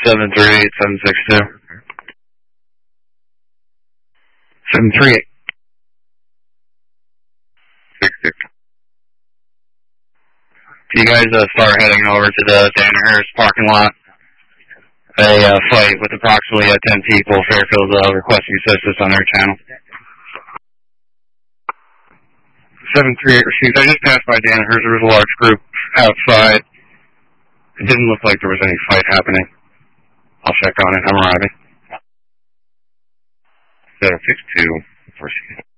738-762. 738. 66. If you guys start heading over to the Danaher's parking lot, a fight with approximately 10 people, Fairfield's requesting assistance on their channel. 738 received. I just passed by Danaher's. There was a large group outside. It didn't look like there was any fight happening. I'll check on it. I'm arriving. 762.